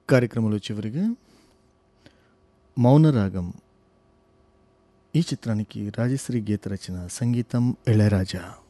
కార్యక్రమంలో చివరిగా 'మౌనరాగం' ఈ చిత్రానికి రాజశ్రీ గీత రచన, సంగీతం ఇళయరాజా.